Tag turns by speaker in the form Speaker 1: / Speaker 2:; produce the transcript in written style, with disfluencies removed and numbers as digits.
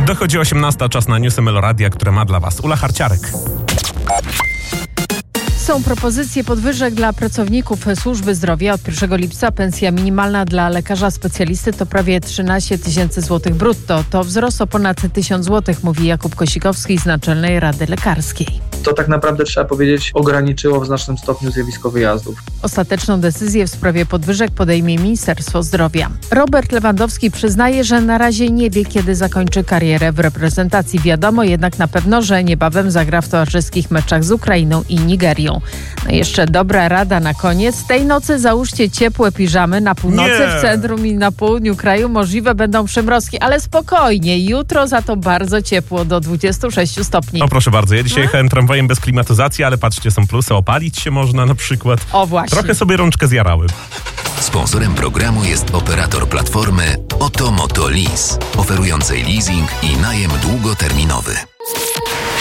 Speaker 1: Dochodzi 18, czas na newsy Meloradia, które ma dla Was Ula Harciarek.
Speaker 2: Są propozycje podwyżek dla pracowników służby zdrowia. Od 1 lipca pensja minimalna dla lekarza specjalisty to prawie 13 tysięcy złotych brutto. To wzrost o ponad 1000 złotych, mówi Jakub Kosikowski z Naczelnej Rady Lekarskiej.
Speaker 3: To tak naprawdę, trzeba powiedzieć, ograniczyło w znacznym stopniu zjawisko wyjazdów.
Speaker 2: Ostateczną decyzję w sprawie podwyżek podejmie Ministerstwo Zdrowia. Robert Lewandowski przyznaje, że na razie nie wie, kiedy zakończy karierę w reprezentacji. Wiadomo jednak na pewno, że niebawem zagra w towarzyskich meczach z Ukrainą i Nigerią. No jeszcze dobra rada na koniec. Tej nocy załóżcie ciepłe piżamy. Na północy, w centrum i na południu kraju możliwe będą przymrozki, ale spokojnie. Jutro za to bardzo ciepło, do 26 stopni.
Speaker 1: O proszę bardzo, ja dzisiaj jechałem tramwajem bez klimatyzacji, ale patrzcie, są plusy, opalić się można na przykład.
Speaker 2: O właśnie.
Speaker 1: Trochę sobie rączkę zjarałem.
Speaker 4: Sponsorem programu jest operator platformy Oto Moto Lease, oferującej leasing i najem długoterminowy.